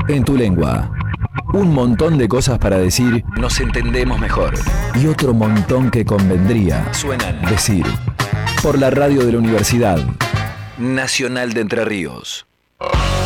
en tu lengua. Un montón de cosas para decir, nos entendemos mejor. Y otro montón que convendría suenan decir. Por la radio de la Universidad Nacional de Entre Ríos.